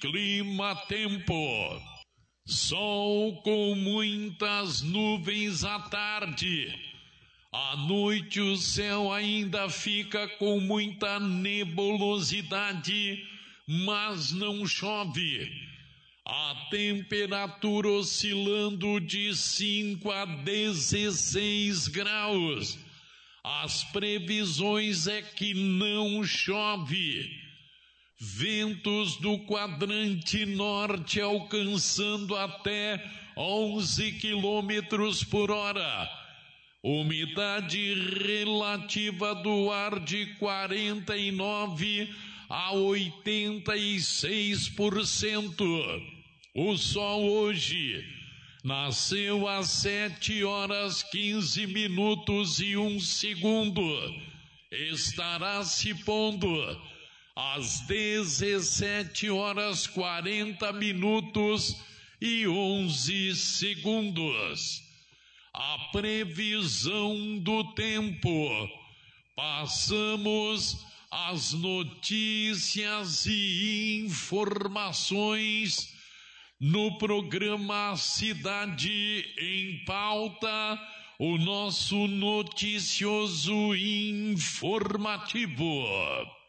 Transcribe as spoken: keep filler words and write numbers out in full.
clima-tempo. Sol com muitas nuvens à tarde. À noite o céu ainda fica com muita nebulosidade, mas não chove. A temperatura oscilando de cinco a dezesseis graus. As previsões é que não chove. Ventos do quadrante norte alcançando até onze quilômetros por hora. Umidade relativa do ar de quarenta e nove a oitenta e seis por cento. O sol hoje nasceu às sete horas quinze minutos e um segundo. Estará se pondo às dezessete horas quarenta minutos e onze segundos. A previsão do tempo. Passamos as notícias e informações no programa Cidade em Pauta, o nosso noticioso informativo.